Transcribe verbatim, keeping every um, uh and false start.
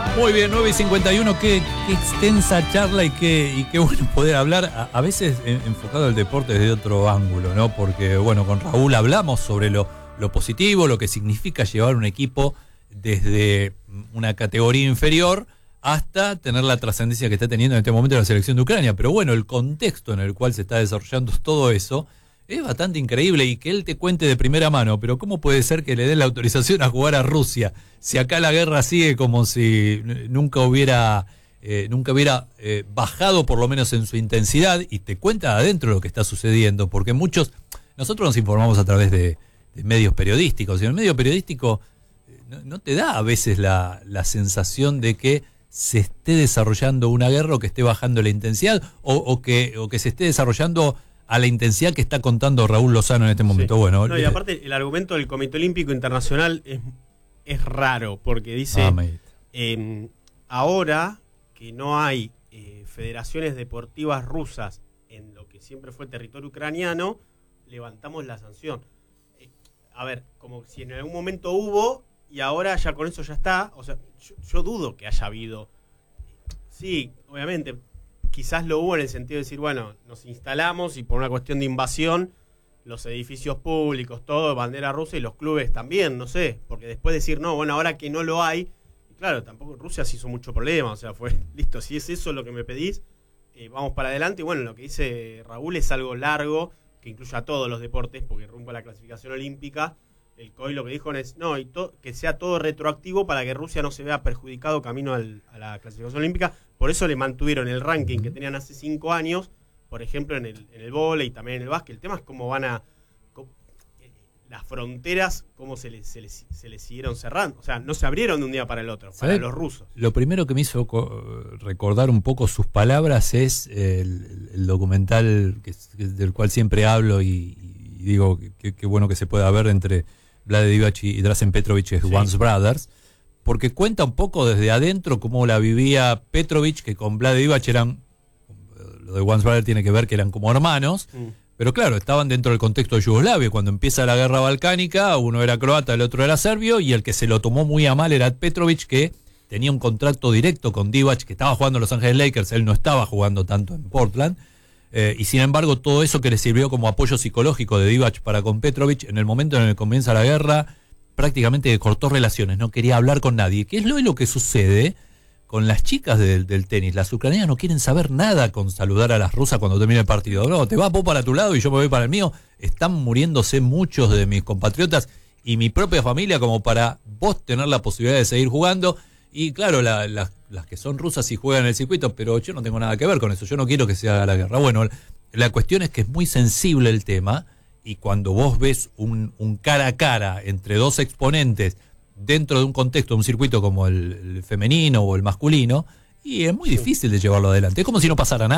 Muy bien, nueve y cincuenta y uno, qué, qué extensa charla y qué, y qué bueno poder hablar, a, a veces en, enfocado al deporte desde otro ángulo, ¿no? Porque, bueno, con Raúl hablamos sobre lo, lo positivo, lo que significa llevar un equipo desde una categoría inferior hasta tener la trascendencia que está teniendo en este momento la selección de Ucrania. Pero bueno, el contexto en el cual se está desarrollando todo eso es bastante increíble, y que él te cuente de primera mano, pero ¿cómo puede ser que le den la autorización a jugar a Rusia si acá la guerra sigue como si nunca hubiera eh, nunca hubiera eh, bajado, por lo menos en su intensidad? Y te cuenta adentro lo que está sucediendo, porque muchos, nosotros nos informamos a través de, de medios periodísticos, y en el medio periodístico no, no te da a veces la, la sensación de que se esté desarrollando una guerra o que esté bajando la intensidad, o, o, que, o que se esté desarrollando a la intensidad que está contando Raúl Lozano en este momento. Sí. Bueno, no, y aparte el argumento del Comité Olímpico Internacional es, es raro, porque dice, ah, eh, ahora que no hay eh, federaciones deportivas rusas en lo que siempre fue territorio ucraniano, levantamos la sanción. Eh, a ver, como si en algún momento hubo y ahora ya con eso ya está. O sea, yo, yo dudo que haya habido. Sí, obviamente, quizás lo hubo en el sentido de decir, bueno, nos instalamos y por una cuestión de invasión, los edificios públicos, todo, bandera rusa, y los clubes también, no sé, porque después decir, no, bueno, ahora que no lo hay, y claro, tampoco Rusia se hizo mucho problema, o sea, fue, listo, si es eso lo que me pedís, eh, vamos para adelante. Y bueno, lo que dice Raúl es algo largo, que incluye a todos los deportes, porque rumbo a la clasificación olímpica, el C O I lo que dijo es, no, y to, que sea todo retroactivo para que Rusia no se vea perjudicado camino al, a la clasificación olímpica. Por eso le mantuvieron el ranking que tenían hace cinco años, por ejemplo, en el, en el vóley y también en el básquet. El tema es cómo van a... Cómo, eh, las fronteras, cómo se les, se, les, se les siguieron cerrando. O sea, no se abrieron de un día para el otro, para los rusos. Lo primero que me hizo recordar un poco sus palabras es el, el documental que, del cual siempre hablo, y, y digo que qué bueno que se pueda ver entre Vlade Divac y Drazen Petrovic, sí. Once Brothers, porque cuenta un poco desde adentro cómo la vivía Petrovic, que con Vlade Divac eran, lo de Once Brothers tiene que ver que eran como hermanos, mm. pero claro, estaban dentro del contexto de Yugoslavia. Cuando empieza la guerra balcánica, uno era croata, el otro era serbio, y el que se lo tomó muy a mal era Petrovic, que tenía un contrato directo con Divac, que estaba jugando en Los Ángeles Lakers, él no estaba jugando tanto en Portland. Eh, y sin embargo, todo eso que le sirvió como apoyo psicológico de Divac para con Petrovic, en el momento en el que comienza la guerra, prácticamente cortó relaciones, no quería hablar con nadie. ¿Qué es lo, lo que sucede con las chicas del, del tenis? Las ucranianas no quieren saber nada con saludar a las rusas cuando termine el partido. No, te vas vos para tu lado y yo me voy para el mío. Están muriéndose muchos de mis compatriotas y mi propia familia como para vos tener la posibilidad de seguir jugando. Y claro, la, la, las que son rusas sí juegan en el circuito, pero yo no tengo nada que ver con eso, yo no quiero que se haga la guerra. Bueno, la cuestión es que es muy sensible el tema, y cuando vos ves un, un cara a cara entre dos exponentes dentro de un contexto, de un circuito como el, el femenino o el masculino, y es muy difícil de llevarlo adelante. Es como si no pasara nada.